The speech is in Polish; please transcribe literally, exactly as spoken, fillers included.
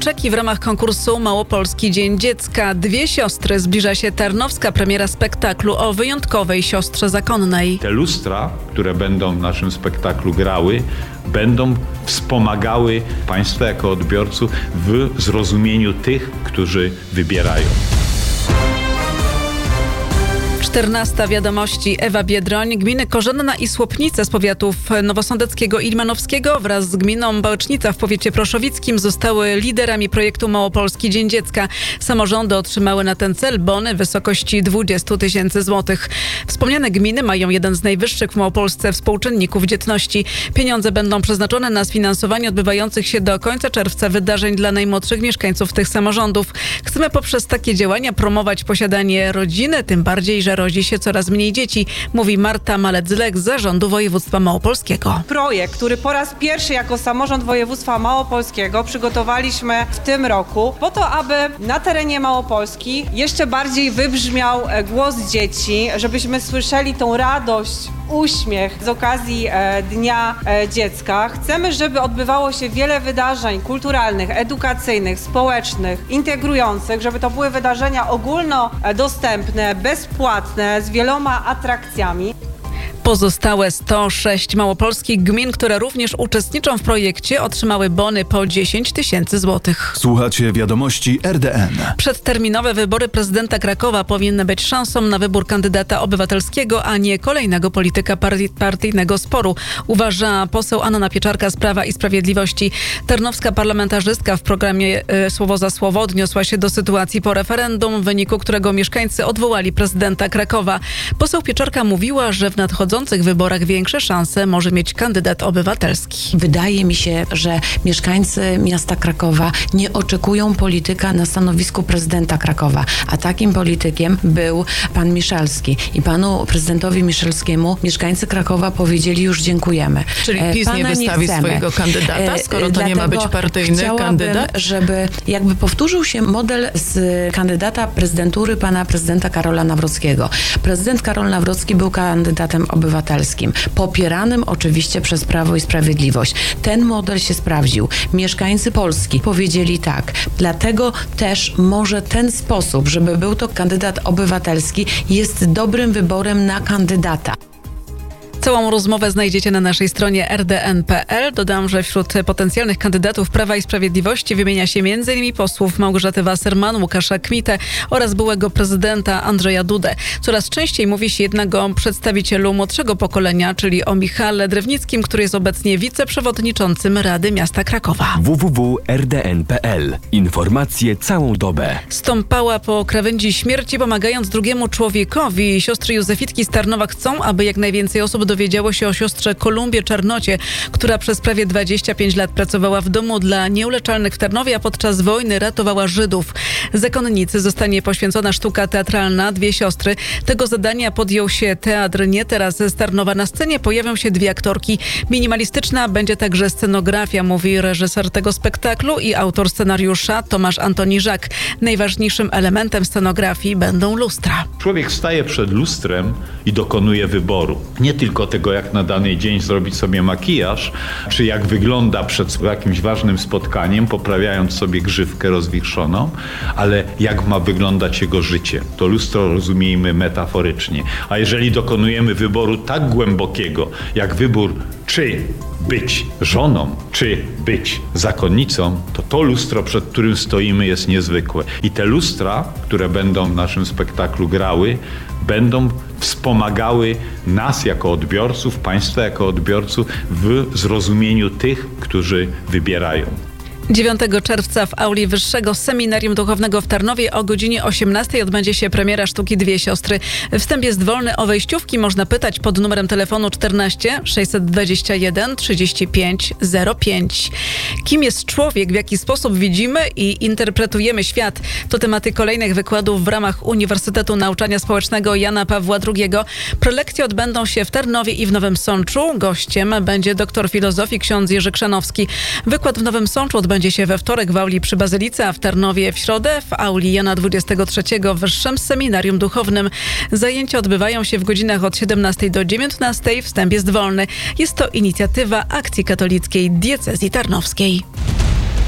Czeki w ramach konkursu Małopolski Dzień Dziecka. Dwie siostry, zbliża się tarnowska premiera spektaklu o wyjątkowej siostrze zakonnej. Te lustra, które będą w naszym spektaklu grały, będą wspomagały państwa jako odbiorców w zrozumieniu tych, którzy wybierają. czternasta Wiadomości. Ewa Biedroń. Gminy Korzenna i Słopnice z powiatów nowosądeckiego i limanowskiego wraz z gminą Bałecznica w powiecie proszowickim zostały liderami projektu Małopolski Dzień Dziecka. Samorządy otrzymały na ten cel bony w wysokości dwadzieścia tysięcy złotych. Wspomniane gminy mają jeden z najwyższych w Małopolsce współczynników dzietności. Pieniądze będą przeznaczone na sfinansowanie odbywających się do końca czerwca wydarzeń dla najmłodszych mieszkańców tych samorządów. Chcemy poprzez takie działania promować posiadanie rodziny, tym bardziej, że rodzi się coraz mniej dzieci, mówi Marta Malec-Lek z Zarządu Województwa Małopolskiego. Projekt, który po raz pierwszy jako samorząd województwa małopolskiego przygotowaliśmy w tym roku po to, aby na terenie Małopolski jeszcze bardziej wybrzmiał głos dzieci, żebyśmy słyszeli tą radość, uśmiech z okazji e, Dnia e, Dziecka. Chcemy, żeby odbywało się wiele wydarzeń kulturalnych, edukacyjnych, społecznych, integrujących, żeby to były wydarzenia ogólnodostępne, bezpłatne, z wieloma atrakcjami. Pozostałe sto sześć małopolskich gmin, które również uczestniczą w projekcie, otrzymały bony po dziesięć tysięcy złotych. Słuchacie Wiadomości R D N. Przedterminowe wybory prezydenta Krakowa powinny być szansą na wybór kandydata obywatelskiego, a nie kolejnego polityka partii, partyjnego sporu, uważa poseł Anna Pieczarka z Prawa i Sprawiedliwości. Tarnowska parlamentarzystka w programie y, Słowo za Słowo odniosła się do sytuacji po referendum, w wyniku którego mieszkańcy odwołali prezydenta Krakowa. Poseł Pieczarka mówiła, że w nadchodzących wyborach większe szanse może mieć kandydat obywatelski. Wydaje mi się, że mieszkańcy miasta Krakowa nie oczekują polityka na stanowisku prezydenta Krakowa, a takim politykiem był pan Miszalski. I panu prezydentowi Miszalskiemu mieszkańcy Krakowa powiedzieli już dziękujemy. Czyli PiS Pana nie wystawi nie swojego kandydata, skoro to nie ma być partyjny kandydat? Żeby jakby powtórzył się model z kandydata prezydentury pana prezydenta Karola Nawrockiego. Prezydent Karol Nawrocki był kandydatem obywatelskim. obywatelskim, popieranym oczywiście przez Prawo i Sprawiedliwość. Ten model się sprawdził. Mieszkańcy Polski powiedzieli tak. Dlatego też może ten sposób, żeby był to kandydat obywatelski, jest dobrym wyborem na kandydata. Całą rozmowę znajdziecie na naszej stronie r d n kropka p l. Dodam, że wśród potencjalnych kandydatów Prawa i Sprawiedliwości wymienia się między innymi posłów Małgorzaty Wasserman, Łukasza Kmitę oraz byłego prezydenta Andrzeja Dudę. Coraz częściej mówi się jednak o przedstawicielu młodszego pokolenia, czyli o Michale Drewnickim, który jest obecnie wiceprzewodniczącym Rady Miasta Krakowa. w w w kropka r d n kropka p l. Informacje całą dobę. Stąpała po krawędzi śmierci, pomagając drugiemu człowiekowi. Siostry Józefitki z Tarnowa chcą, aby jak najwięcej osób dowiedziało się o siostrze Kolumbie Czarnocie, która przez prawie dwadzieścia pięć lat pracowała w domu dla nieuleczalnych w Tarnowie, a podczas wojny ratowała Żydów. Zakonnicy zostanie poświęcona sztuka teatralna Dwie siostry. Tego zadania podjął się teatr Nie teraz z Tarnowa. Na scenie pojawią się dwie aktorki. Minimalistyczna będzie także scenografia, mówi reżyser tego spektaklu i autor scenariusza Tomasz Antoni Żak. Najważniejszym elementem scenografii będą lustra. Człowiek staje przed lustrem i dokonuje wyboru. Nie tylko tego, jak na dany dzień zrobić sobie makijaż, czy jak wygląda przed jakimś ważnym spotkaniem, poprawiając sobie grzywkę rozwichrzoną, ale jak ma wyglądać jego życie. To lustro rozumiejmy metaforycznie. A jeżeli dokonujemy wyboru tak głębokiego, jak wybór, czy być żoną, czy być zakonnicą, to to lustro, przed którym stoimy, jest niezwykłe. I te lustra, które będą w naszym spektaklu grały, będą wspomagały nas jako odbiorców, państwa jako odbiorców w zrozumieniu tych, którzy wybierają. dziewiątego czerwca w auli Wyższego Seminarium Duchownego w Tarnowie o godzinie osiemnastej odbędzie się premiera sztuki Dwie siostry. Wstęp jest wolny, o wejściówki można pytać pod numerem telefonu czternaście sześćset dwadzieścia jeden trzydzieści pięć zero pięć. Kim jest człowiek, w jaki sposób widzimy i interpretujemy świat? To tematy kolejnych wykładów w ramach Uniwersytetu Nauczania Społecznego Jana Pawła drugiego. Prelekcje odbędą się w Tarnowie i w Nowym Sączu. Gościem będzie doktor filozofii ksiądz Jerzy Krzanowski. Wykład w Nowym Sączu odbędzie Odbędzie się we wtorek w auli przy Bazylice, a w Tarnowie w środę w auli Jana dwudziestego trzeciego w Wyższym Seminarium Duchownym. Zajęcia odbywają się w godzinach od siedemnastej do dziewiętnastej. Wstęp jest wolny. Jest to inicjatywa Akcji Katolickiej Diecezji Tarnowskiej.